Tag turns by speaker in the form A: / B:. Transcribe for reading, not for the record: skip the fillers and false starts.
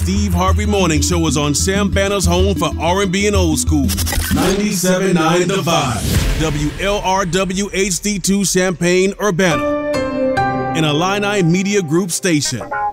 A: Steve Harvey Morning Show is on Sam Banner's home for R&B and old school. 97.9 The Vibe. WLRW HD2 Champaign, Urbana. An Illini Media Group station.